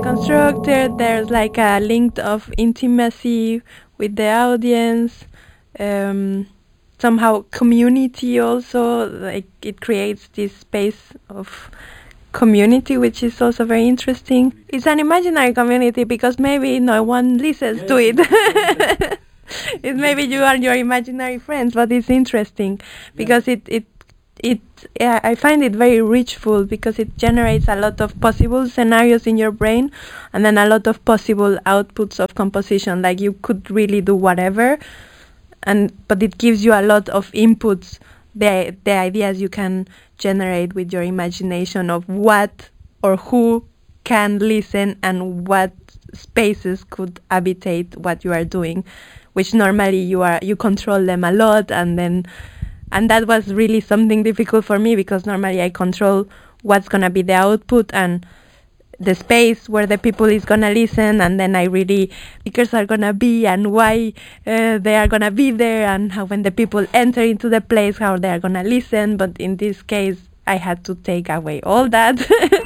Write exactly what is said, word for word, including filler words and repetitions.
constructed. There's like a link of intimacy with the audience. Um, somehow community also, like it creates this space of community, which is also very interesting. It's an imaginary community because maybe no one listens to it. It's maybe you and your imaginary friends, but it's interesting because it it it yeah, I find it very richful because it generates a lot of possible scenarios in your brain and then a lot of possible outputs of composition. Like you could really do whatever, and but it gives you a lot of inputs, the the ideas you can generate with your imagination of what or who can listen and what spaces could habitate what you are doing, which normally you are you control them a lot, and then and that was really something difficult for me because normally I control what's gonna be the output and the space where the people is gonna listen, and then I really speakers are gonna be and why uh, they are gonna be there, and how when the people enter into the place how they are gonna listen. But in this case I had to take away all that